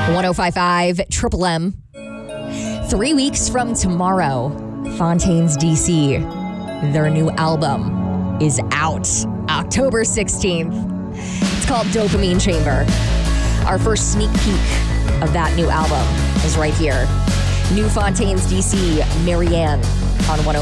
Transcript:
1055 Triple M. 3 weeks from tomorrow, Fontaines DC, their new album is out October 16th. It's called Dopamine Chamber. Our first sneak peek of that new album is right here. New Fontaines DC, Marianne on 105.